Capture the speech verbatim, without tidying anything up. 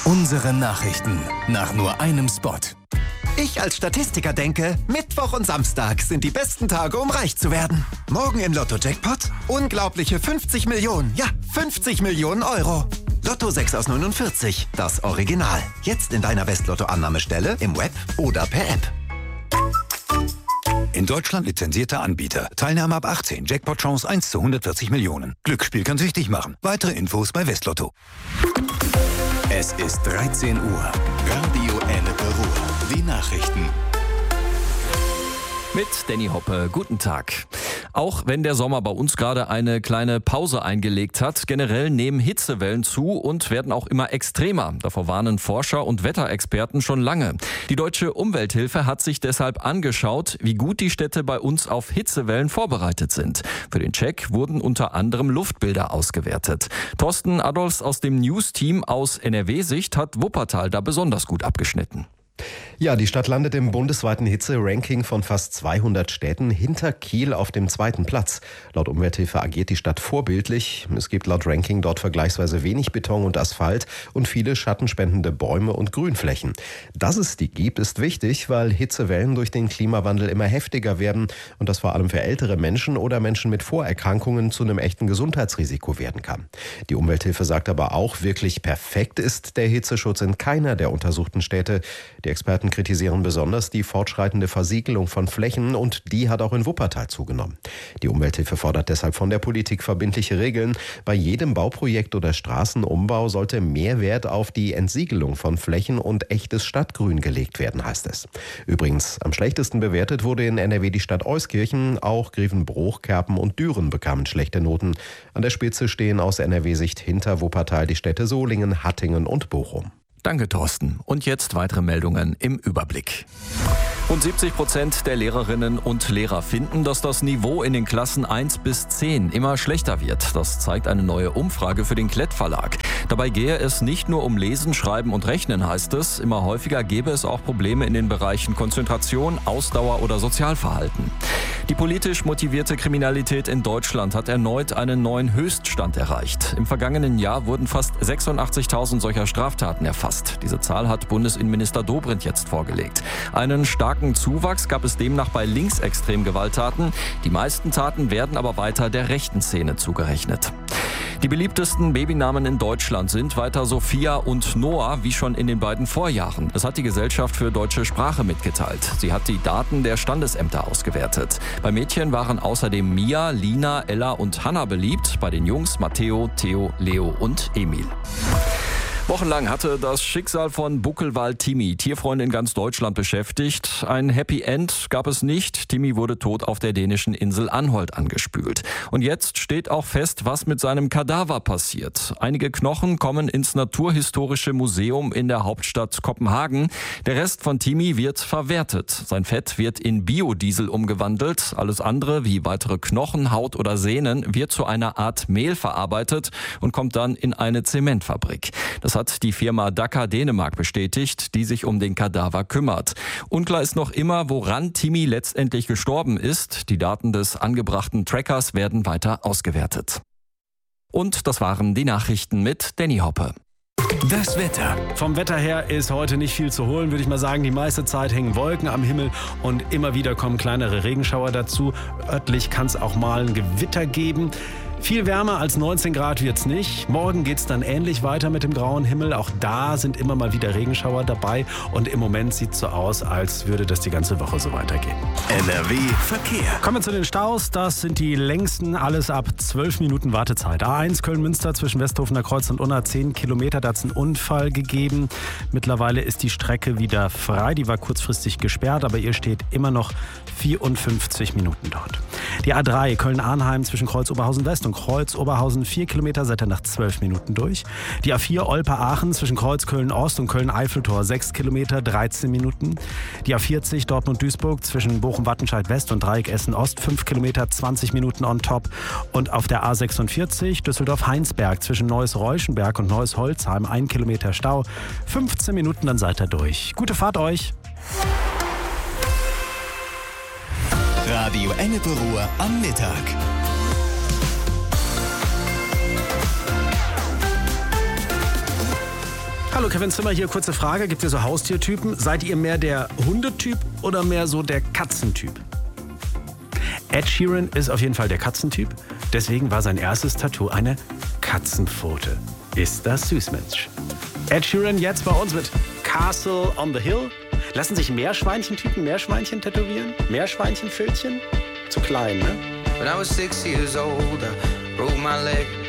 Unsere Nachrichten nach nur einem Spot. Ich als Statistiker denke, Mittwoch und Samstag sind die besten Tage, um reich zu werden. Morgen im Lotto-Jackpot unglaubliche fünfzig Millionen, ja, fünfzig Millionen Euro. Lotto sechs aus neunundvierzig, das Original. Jetzt in deiner West-Lotto-Annahmestelle, im Web oder per App. In Deutschland lizenzierter Anbieter. Teilnahme ab achtzehn. Jackpot-Chance eins zu hundertvierzig Millionen. Glücksspiel kann süchtig machen. Weitere Infos bei Westlotto. Es ist dreizehn Uhr. Radio Ennepe Ruhr. Die Nachrichten. Mit Danny Hoppe. Guten Tag. Auch wenn der Sommer bei uns gerade eine kleine Pause eingelegt hat, generell nehmen Hitzewellen zu und werden auch immer extremer. Davor warnen Forscher und Wetterexperten schon lange. Die Deutsche Umwelthilfe hat sich deshalb angeschaut, wie gut die Städte bei uns auf Hitzewellen vorbereitet sind. Für den Check wurden unter anderem Luftbilder ausgewertet. Thorsten Adolfs aus dem News-Team aus N R W-Sicht hat Wuppertal da besonders gut abgeschnitten. Ja, die Stadt landet im bundesweiten Hitze-Ranking von fast zweihundert Städten hinter Kiel auf dem zweiten Platz. Laut Umwelthilfe agiert die Stadt vorbildlich. Es gibt laut Ranking dort vergleichsweise wenig Beton und Asphalt und viele schattenspendende Bäume und Grünflächen. Dass es die gibt, ist wichtig, weil Hitzewellen durch den Klimawandel immer heftiger werden und das vor allem für ältere Menschen oder Menschen mit Vorerkrankungen zu einem echten Gesundheitsrisiko werden kann. Die Umwelthilfe sagt aber auch, wirklich perfekt ist der Hitzeschutz in keiner der untersuchten Städte. Die Experten kritisieren besonders die fortschreitende Versiegelung von Flächen und die hat auch in Wuppertal zugenommen. Die Umwelthilfe fordert deshalb von der Politik verbindliche Regeln. Bei jedem Bauprojekt oder Straßenumbau sollte mehr Wert auf die Entsiegelung von Flächen und echtes Stadtgrün gelegt werden, heißt es. Übrigens, am schlechtesten bewertet wurde in N R W die Stadt Euskirchen. Auch Grevenbruch, Kerpen und Düren bekamen schlechte Noten. An der Spitze stehen aus N R W-Sicht hinter Wuppertal die Städte Solingen, Hattingen und Bochum. Danke, Thorsten. Und jetzt weitere Meldungen im Überblick. Rund siebzig Prozent der Lehrerinnen und Lehrer finden, dass das Niveau in den Klassen eins bis zehn immer schlechter wird. Das zeigt eine neue Umfrage für den Klett Verlag. Dabei gehe es nicht nur um Lesen, Schreiben und Rechnen, heißt es. Immer häufiger gäbe es auch Probleme in den Bereichen Konzentration, Ausdauer oder Sozialverhalten. Die politisch motivierte Kriminalität in Deutschland hat erneut einen neuen Höchststand erreicht. Im vergangenen Jahr wurden fast sechsundachtzigtausend solcher Straftaten erfasst. Diese Zahl hat Bundesinnenminister Dobrindt jetzt vorgelegt. Einen starken Zuwachs gab es demnach bei linksextremen Gewalttaten. Die meisten Taten werden aber weiter der rechten Szene zugerechnet. Die beliebtesten Babynamen in Deutschland sind weiter Sophia und Noah, wie schon in den beiden Vorjahren. Das hat die Gesellschaft für deutsche Sprache mitgeteilt. Sie hat die Daten der Standesämter ausgewertet. Bei Mädchen waren außerdem Mia, Lina, Ella und Hannah beliebt. Bei den Jungs Matteo, Theo, Leo und Emil. Wochenlang hatte das Schicksal von Buckelwal Timmy Tierfreunde in ganz Deutschland beschäftigt. Ein Happy End gab es nicht. Timmy wurde tot auf der dänischen Insel Anholt angespült. Und jetzt steht auch fest, was mit seinem Kadaver passiert. Einige Knochen kommen ins Naturhistorische Museum in der Hauptstadt Kopenhagen. Der Rest von Timmy wird verwertet. Sein Fett wird in Biodiesel umgewandelt. Alles andere, wie weitere Knochen, Haut oder Sehnen, wird zu einer Art Mehl verarbeitet und kommt dann in eine Zementfabrik. Das hat die Firma Daka Dänemark bestätigt, die sich um den Kadaver kümmert. Unklar ist noch immer, woran Timmy letztendlich gestorben ist. Die Daten des angebrachten Trackers werden weiter ausgewertet. Und das waren die Nachrichten mit Danny Hoppe. Das Wetter. Vom Wetter her ist heute nicht viel zu holen, würde ich mal sagen. Die meiste Zeit hängen Wolken am Himmel und immer wieder kommen kleinere Regenschauer dazu. Örtlich kann es auch mal ein Gewitter geben. Viel wärmer als neunzehn Grad wird's nicht. Morgen geht's dann ähnlich weiter mit dem grauen Himmel. Auch da sind immer mal wieder Regenschauer dabei. Und im Moment sieht's so aus, als würde das die ganze Woche so weitergehen. N R W Verkehr. Kommen wir zu den Staus. Das sind die längsten, alles ab zwölf Minuten Wartezeit. A eins Köln-Münster zwischen Westhofener Kreuz und Unna zehn Kilometer. Da hat es einen Unfall gegeben. Mittlerweile ist die Strecke wieder frei. Die war kurzfristig gesperrt, aber ihr steht immer noch vierundfünfzig Minuten dort. Die A drei Köln-Arnheim zwischen Kreuz Oberhausen-West und Kreuz Oberhausen vier Kilometer, seid ihr nach zwölf Minuten durch. Die A vier Olpe-Aachen zwischen Kreuz Köln-Ost und Köln-Eifeltor sechs Kilometer, dreizehn Minuten. Die A vierzig Dortmund-Duisburg zwischen Bochum-Wattenscheid-West und Dreieck Essen-Ost fünf Kilometer, zwanzig Minuten on top. Und auf der A sechsundvierzig Düsseldorf-Heinsberg zwischen Neuss-Reuschenberg und Neuss-Holzheim ein Kilometer Stau, fünfzehn Minuten, dann seid ihr durch. Gute Fahrt euch! Radio Ennepe Ruhr am Mittag. Hallo, Kevin Zimmer hier. Kurze Frage. Gibt es so Haustiertypen? Seid ihr mehr der Hundetyp oder mehr so der Katzentyp? Ed Sheeran ist auf jeden Fall der Katzentyp. Deswegen war sein erstes Tattoo eine Katzenpfote. Ist das süß, Mensch? Ed Sheeran jetzt bei uns mit Castle on the Hill. Lassen sich Meerschweinchentypen Meerschweinchen tätowieren? Meerschweinchenfilzchen? Zu klein, ne? When I was six years old, I broke my leg.